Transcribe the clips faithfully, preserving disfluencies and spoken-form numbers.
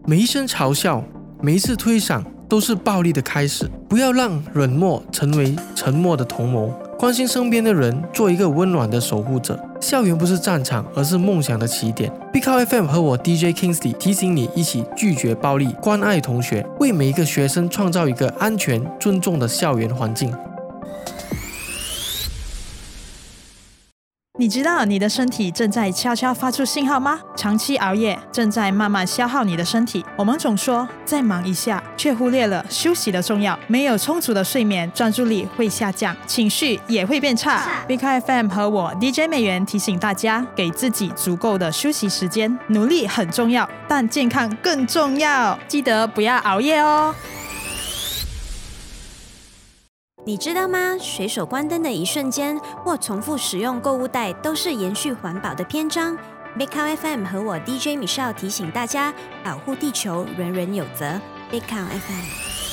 每一声嘲笑，每一次推搡都是暴力的开始。不要让冷漠成为沉默的同谋，关心身边的人，做一个温暖的守护者。校园不是战场，而是梦想的起点。Big Cow F M 和我 D J Kingsley 提醒你，一起拒绝暴力，关爱同学，为每一个学生创造一个安全、尊重的校园环境。 你知道你的身体正在悄悄发出信号吗？长期熬夜正在慢慢消耗你的身体。我们总说再忙一下，却忽略了休息的重要。没有充足的睡眠，专注力会下降，情绪也会变差。Big Cow F M 和我 D J 美元提醒大家，给自己足够的休息时间。努力很重要，但健康更重要，记得不要熬夜哦。 你知道吗？随手关灯的一瞬间，或重复使用购物袋，都是延续环保的篇章。Big Cow F M 和我 D J Michelle 提醒大家，保护地球，人人有责。Big Cow F M。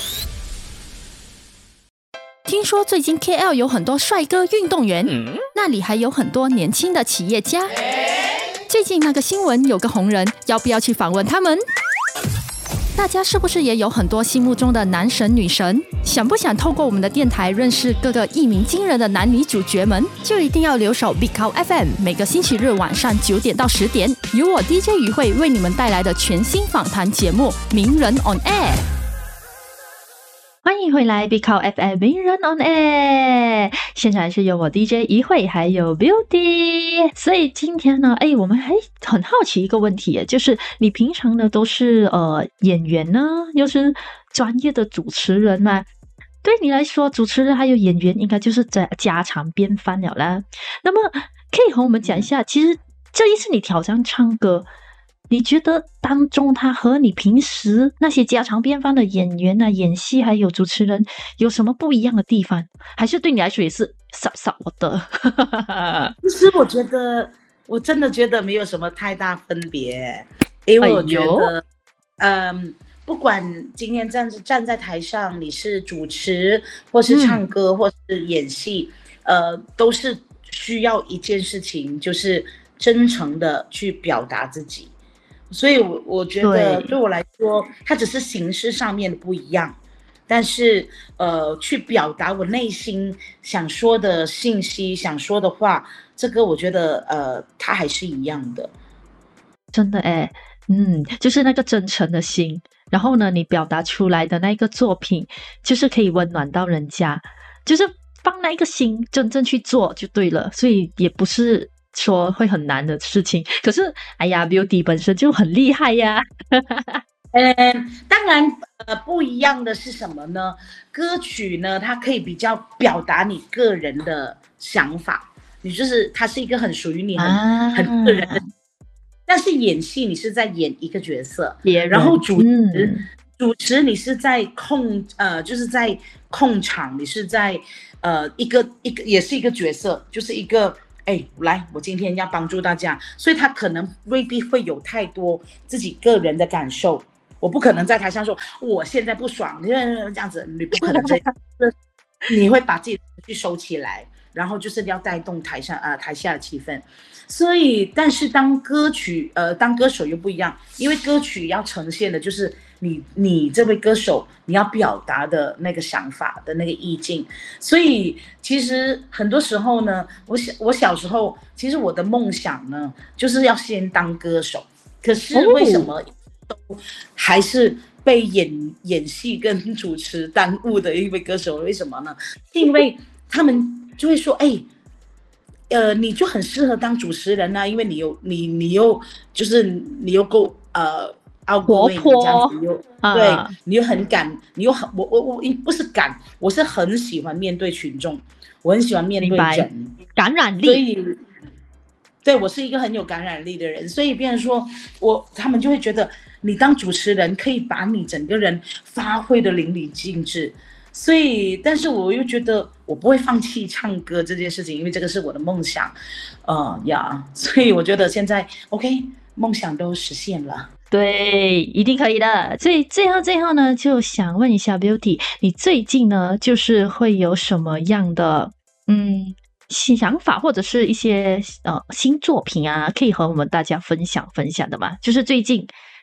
听说最近 K L 有很多帅哥运动员，嗯、那里还有很多年轻的企业家。最近那个新闻有个红人，要不要去访问他们？大家是不是也有很多心目中的男神女神？想不想透过我们的电台认识各个一鸣惊人的男女主角们？就一定要留守 Big Cow F M， 每个星期日晚上九点到十点，由我 D J 于慧为你们带来的全新访谈节目《名人 on Air》。欢迎回来 Big Cow F M 名人 on air， 现场是由我 D J 一慧还有 Beauty。 所以今天呢，哎，我们还很好奇一个问题，就是你平常呢都是呃演员呢，又是专业的主持人嘛，对你来说主持人还有演员应该就是家家常便饭了啦。那么可以和我们讲一下，其实这一次你挑战唱歌，你觉得当中他和你平时那些家常便饭的演员啊、演戏还有主持人有什么不一样的地方？还是对你来说也是傻傻我的？ 其实我觉得，我真的觉得没有什么太大分别，因为我觉得，哎、嗯，不管今天站站在台上，你是主持，或是唱歌，嗯、或是演戏，呃，都是需要一件事情，就是真诚的去表达自己。所以我，我觉得对我来说，它只是形式上面的不一样，但是呃，去表达我内心想说的信息、想说的话，这个我觉得呃，它还是一样的。 真的哎，嗯，就是那个真诚的心，然后呢，你表达出来的那个作品，就是可以温暖到人家，就是放那个心真正去做就对了，所以也不是说会很难的事情。可是哎呀 Beauty 本身就很厉害呀。 嗯，当然呃不一样的是什么呢？歌曲呢，它可以比较表达你个人的想法，你就是它是一个很属于你很、啊、很个人的。但是演戏你是在演一个角色，然后主持、嗯、主持你是在控呃就是在控场，你是在呃一个一个也是一个角色，就是一个哎来我今天要帮助大家，所以他可能未必会有太多自己个人的感受。我不可能在台上说我现在不爽，这样子你不可能这样，你会把自己去收起来，然后就是要带动台上呃台下的气氛。所以，但是当歌曲呃当歌手又不一样，因为歌曲要呈现的就是你你这位歌手你要表达的那个想法的那个意境。所以其实很多时候呢，我小我小时候其实我的梦想呢就是要先当歌手，可是为什么都还是被演演戏跟主持耽误的一位歌手？为什么呢？因为他们就会说，哎。呃，你就很适合当主持人啊，因为你有你你又就是你又够呃活泼， 这样子又、啊、对，你又很敢，你又很我我我不是敢，我是很喜欢面对群众，我很喜欢面对人， 感染力， 所以对我是一个很有感染力的人，所以变成说我他们就会觉得你当主持人可以把你整个人发挥的淋漓尽致。所以，但是我又觉得我不会放弃唱歌这件事情，因为这个是我的梦想，呃呀，所以我觉得现在 OK， 梦想都实现了， 对，一定可以的。所以最后最后呢，就想问一下 Beauty， 你最近呢，就是会有什么样的嗯想法，或者是一些呃新作品啊，可以和我们大家分享分享的吗？就是最近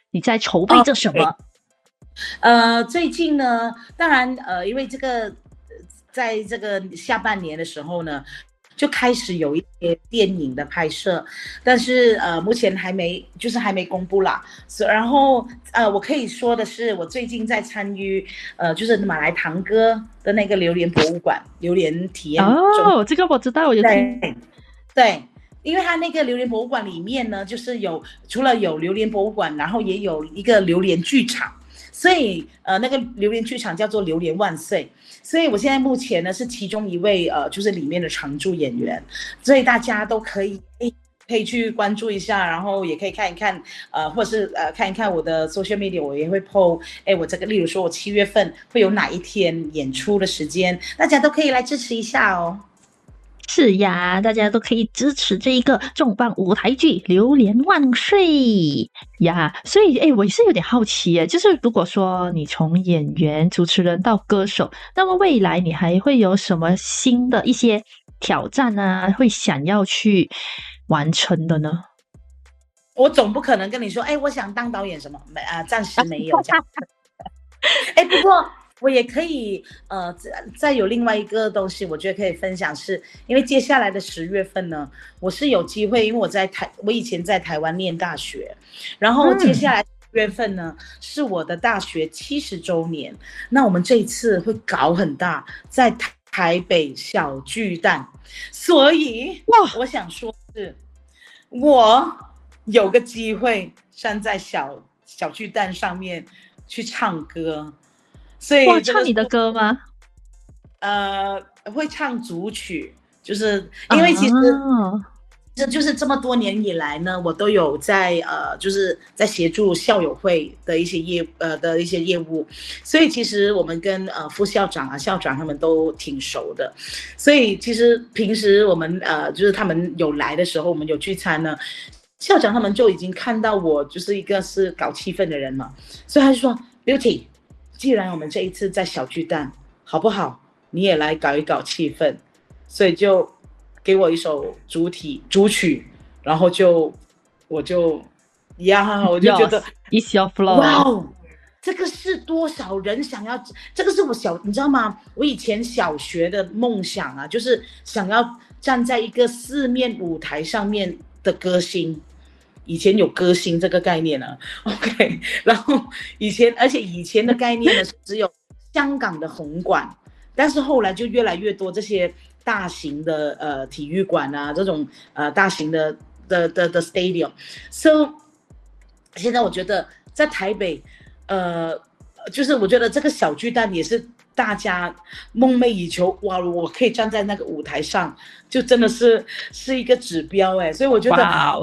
你在筹备着什么？ Okay. 呃，最近呢，当然，呃，因为这个，在这个下半年的时候呢，就开始有一些电影的拍摄，但是呃，目前还没，就是还没公布啦。所以然后呃，我可以说的是，我最近在参与呃，就是马来堂哥的那个榴莲博物馆榴莲体验哦，这个我知道，我有听。 对，对。因为它那个榴莲博物馆里面呢，就是有除了有榴莲博物馆，然后也有一个榴莲剧场。所以呃，那个榴莲剧场叫做榴莲万岁，所以我现在目前呢是其中一位呃，就是里面的常驻演员，所以大家都可以诶可以去关注一下，然后也可以看一看呃，或者是呃看一看我的 social media， 我也会 po 哎，我这个例如说我七月份会有哪一天演出的时间，大家都可以来支持一下哦。 是呀，大家都可以支持这一个重磅舞台剧《榴莲万岁》呀。所以，哎，我是有点好奇耶，就是如果说你从演员、主持人到歌手，那么未来你还会有什么新的一些挑战啊，会想要去完成的呢？ 我总不可能跟你说，哎，我想当导演什么，没啊，暂时没有这样。哎，不过。我也可以，呃，再有另外一个东西，我觉得可以分享是，因为接下来的十月份呢，我是有机会，因为我在台，我以前在台湾念大学，然后接下来十月份呢、嗯、是我的大学七十周年，那我们这一次会搞很大，在台北小巨蛋，所以哇，我想说是，我有个机会站在小小巨蛋上面去唱歌。所以哇，唱你的歌吗？ 呃，会唱组曲，就是因为其实这、uh-huh. 就是这么多年以来呢，我都有在呃，就是在协助校友会的一些业呃的一些业务，所以其实我们跟呃副校长啊、校长他们都挺熟的，所以其实平时我们呃就是他们有来的时候，我们有聚餐呢，校长他们就已经看到我就是一个是搞气氛的人嘛，所以他就说 Beauty。既然我们这一次在小巨蛋，好不好？你也来搞一搞气氛，所以就给我一首主题主曲，然后就我就呀，我就觉得 It's your flow， 哇哦，这个是多少人想要？这个是我小，你知道吗？我以前小学的梦想啊，就是想要站在一个四面舞台上面的歌星。以前有歌星这个概念啊 ，OK， 然后以前，而且以前的概念呢是只有香港的红馆，但是后来就越来越多这些大型的呃体育馆啊，这种呃大型的的的的 stadium，so 现在我觉得在台北，呃，就是我觉得这个小巨蛋也是大家梦寐以求，哇，我可以站在那个舞台上，就真的是是一个指标哎，所以我觉得。 Wow.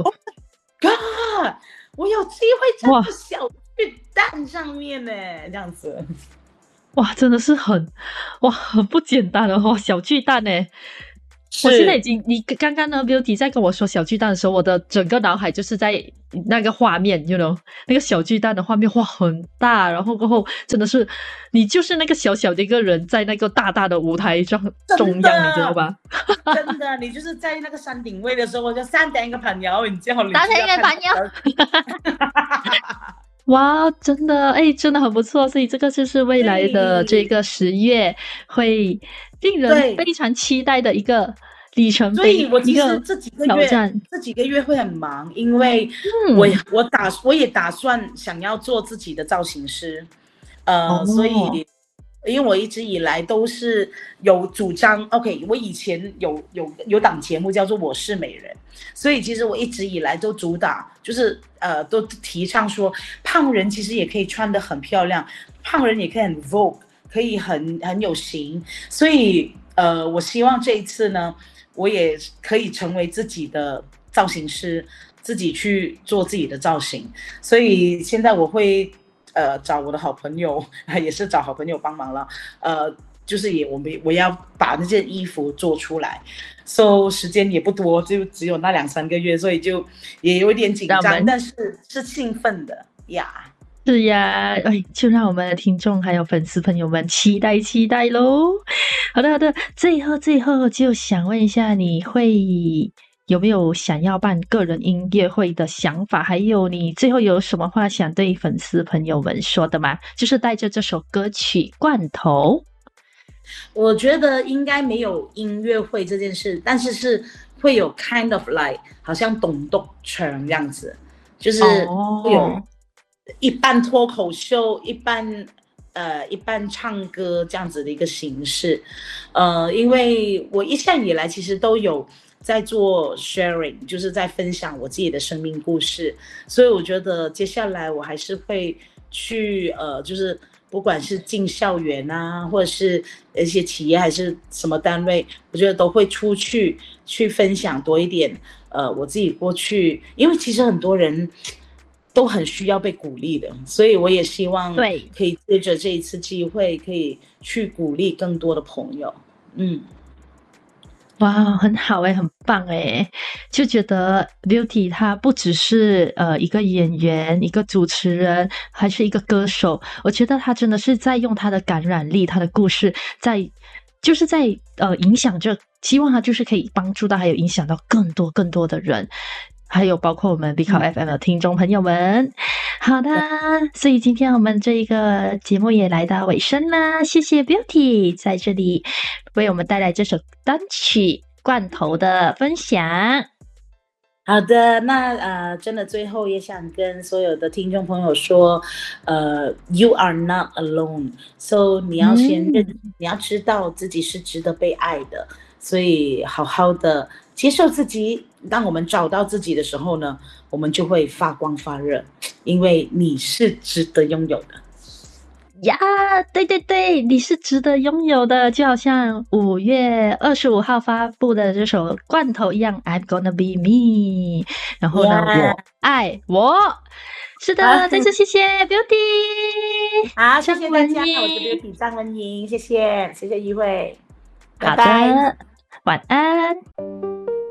God， 我有机会站在小巨蛋上面呢，这样子， 哇，真的是很哇，很不简单的哇，小巨蛋呢。我现在已经，你刚刚呢 Beauty 在跟我说小巨蛋的时候，我的整个脑海就是在那个画面 you know 那个小巨蛋的画面，哇，很大，然后过后真的是你就是那个小小的一个人在那个大大的舞台中中央，你知道吧？ 真的，你就是在那个山顶位的时候，我就三点一个朋友，你叫你三点一个朋友。哇，真的，哎，真的很不错，所以这个就是未来的这个十月会令人非常期待的一个里程碑。 所以我其实这几个月这几个月会很忙，因为我、嗯、我打我也打算想要做自己的造型师，呃，哦、所以因为我一直以来都是有主张 ，OK， 我以前有有有档节目叫做《我是美人》，所以其实我一直以来都主打就是呃都提倡说，胖人其实也可以穿得很漂亮，胖人也可以很 Vogue， 可以很很有型，所以呃我希望这一次呢，我也可以成为自己的造型师，自己去做自己的造型，所以现在我会。呃，找我的好朋友，也是找好朋友帮忙了。呃，就是也我们我要把那件衣服做出来，所以时间也不多，就只有那两三个月，所以就也有一点紧张，但是是兴奋的呀。 是呀，哎，就让我们的听众还有粉丝朋友们期待期待咯。好的好的，最后最后就想问一下，你会有没有想要办个人音乐会的想法？还有你最后有什么话想对粉丝朋友们说的吗？就是带着这首歌曲《罐头》。 我觉得应该没有音乐会这件事，但是是会有 kind of like 好像董栋城这样子，就是会有一半脱口秀，一半呃一半唱歌这样子的一个形式。呃，因为我一向以来其实都有在做 sharing， 就是在分享我自己的生命故事，所以我觉得接下来我还是会去呃就是。不管是进校园啊，或者是一些企业还是什么单位，我觉得都会出去去分享多一点。呃，我自己过去，因为其实很多人都很需要被鼓励的，所以我也希望可以借着这一次机会，可以去鼓励更多的朋友。嗯。 哇，很好诶，很棒诶，就觉得 Beauty 她不只是呃一个演员，一个主持人，还是一个歌手。我觉得她真的是在用她的感染力，她的故事，在就是在呃影响着，希望她就是可以帮助到，还有影响到更多更多的人。还有包括我们 Big House F M 的听众朋友们。好的，所以今天我们这一个节目也来到尾声啦，谢谢 Beauty 在这里为我们带来这首单曲《罐头》的分享。 好的，那呃，真的最后也想跟所有的听众朋友说，呃 ，You are not alone， so 你要先认，嗯、你要知道自己是值得被爱的，所以好好的接受自己。当我们找到自己的时候呢，我们就会发光发热，因为你是值得拥有的。 呀，对对对，你是值得拥有的，就好像五月二十五号发布的这首《罐头》一样 ，I'm gonna be me。然后呢， yeah. 我爱我。是的，啊、再次谢谢 Beauty。 好，谢谢大家，我是 Beauty 张文莹，谢谢，谢谢一慧，拜拜， 好的，晚安。